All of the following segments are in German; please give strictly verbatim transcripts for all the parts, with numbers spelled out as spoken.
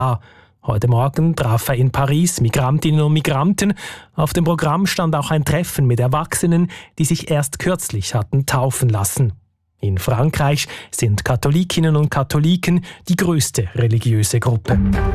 Heute Morgen traf er in Paris Migrantinnen und Migranten. Auf dem Programm stand auch ein Treffen mit Erwachsenen, die sich erst kürzlich hatten taufen lassen. In Frankreich sind Katholikinnen und Katholiken die größte religiöse Gruppe.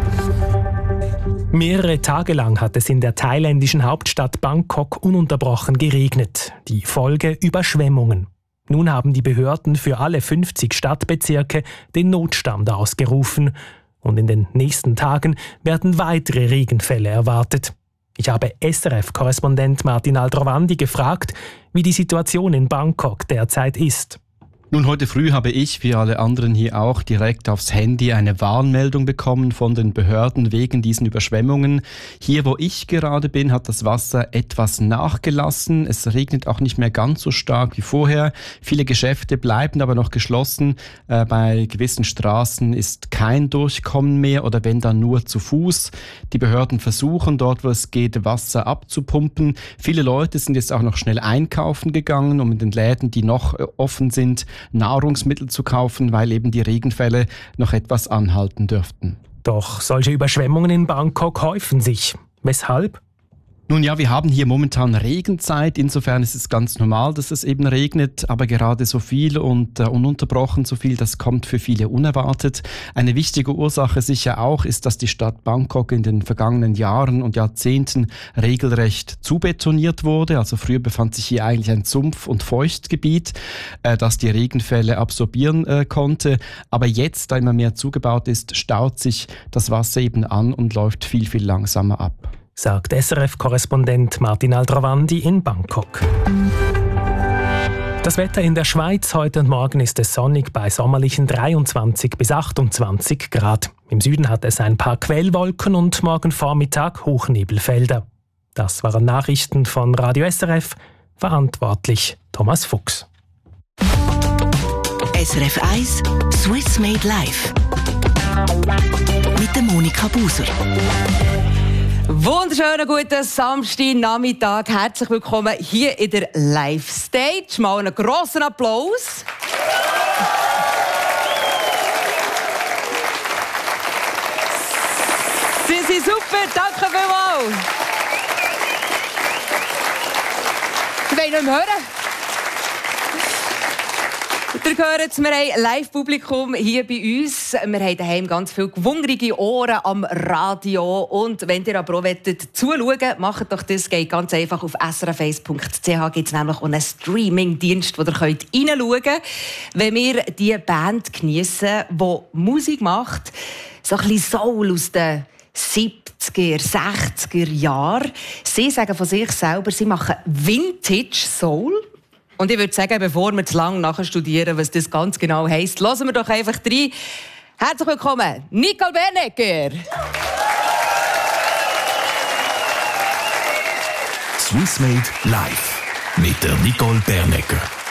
Mehrere Tage lang hat es in der thailändischen Hauptstadt Bangkok ununterbrochen geregnet. Die Folge Überschwemmungen. Nun haben die Behörden für alle fünfzig Stadtbezirke den Notstand ausgerufen. Und in den nächsten Tagen werden weitere Regenfälle erwartet. Ich habe S R F-Korrespondent Martin Aldrovandi gefragt, wie die Situation in Bangkok derzeit ist. Nun, heute früh habe ich, wie alle anderen hier auch, direkt aufs Handy eine Warnmeldung bekommen von den Behörden wegen diesen Überschwemmungen. Hier, wo ich gerade bin, hat das Wasser etwas nachgelassen. Es regnet auch nicht mehr ganz so stark wie vorher. Viele Geschäfte bleiben aber noch geschlossen. Äh, bei gewissen Straßen ist kein Durchkommen mehr oder wenn dann nur zu Fuß. Die Behörden versuchen dort, wo es geht, Wasser abzupumpen. Viele Leute sind jetzt auch noch schnell einkaufen gegangen, um in den Läden, die noch offen sind, Nahrungsmittel zu kaufen, weil eben die Regenfälle noch etwas anhalten dürften. Doch solche Überschwemmungen in Bangkok häufen sich. Weshalb? Nun ja, wir haben hier momentan Regenzeit. Insofern ist es ganz normal, dass es eben regnet. Aber gerade so viel und äh, ununterbrochen so viel, das kommt für viele unerwartet. Eine wichtige Ursache sicher auch ist, dass die Stadt Bangkok in den vergangenen Jahren und Jahrzehnten regelrecht zubetoniert wurde. Also früher befand sich hier eigentlich ein Sumpf- und Feuchtgebiet, äh, das die Regenfälle absorbieren äh, konnte. Aber jetzt, da immer mehr zugebaut ist, staut sich das Wasser eben an und läuft viel, viel langsamer ab. Sagt S R F-Korrespondent Martin Aldrovandi in Bangkok. Das Wetter in der Schweiz heute und morgen ist es sonnig bei sommerlichen dreiundzwanzig bis achtundzwanzig Grad. Im Süden hat es ein paar Quellwolken und morgen Vormittag Hochnebelfelder. Das waren Nachrichten von Radio S R F, verantwortlich Thomas Fuchs. S R F eins Swiss Made Live mit der Monika Buser. Wunderschönen guten Samstagnachmittag. Herzlich willkommen hier in der Live-Stage. Mal einen grossen Applaus. Sie sind super, danke vielmals. Sie wollen nicht mehr hören? Ihr hört, wir haben Live-Publikum hier bei uns. Wir haben daheim ganz viele gewungrige Ohren am Radio. Und wenn ihr aber auch zuschauen wollt, macht doch das. Geht ganz einfach auf s r f eins punkt c h. Gibt es nämlich auch einen Streaming-Dienst, wo ihr reinschauen könnt. Wenn wir die Band geniessen, die Musik macht, so ein bisschen Soul aus den siebziger, sechziger Jahren. Sie sagen von sich selber, sie machen Vintage Soul. Und ich würde sagen, bevor wir zu lange nachstudieren, was das ganz genau heisst, hören wir doch einfach rein. Herzlich willkommen, Nicole Bernecker. Swiss Made Live mit der Nicole Bernecker.